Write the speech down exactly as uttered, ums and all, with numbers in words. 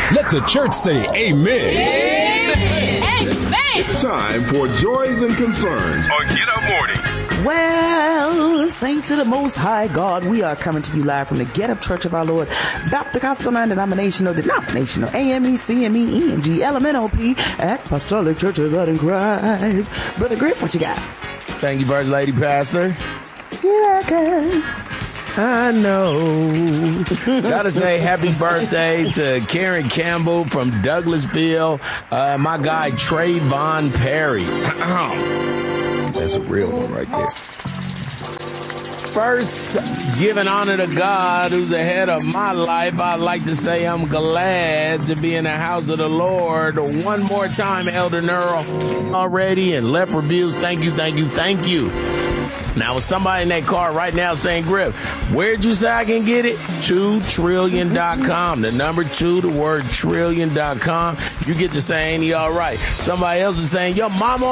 Let the church say amen. Amen. Amen. It's time for Joys and Concerns on Get Up Morning. Well, saints of the Most High God, we are coming to you live from the Get Up Church of Our Lord, Baptist Gospel Non-Denominational, Denominational, A M E, C M E, E N G, L M N O P, Apostolic Church of God in Christ. Brother Griff, what you got? Thank you, First Lady Pastor. You're welcome. I know. Gotta say happy birthday to Karen Campbell from Douglasville. Uh, my guy Trayvon Perry. That's a real one right there. First, giving honor to God, who's the head of my life, I'd like to say I'm glad to be in the house of the Lord. One more time, Elder Neural already, and Left Reviews. Thank you, thank you, thank you. Now, with somebody in that car right now saying, Griff, where'd you say I can get it? two trillion dot com. The number two, the word trillion dot com. You get to say, ain't he all right? Somebody else is saying, your mama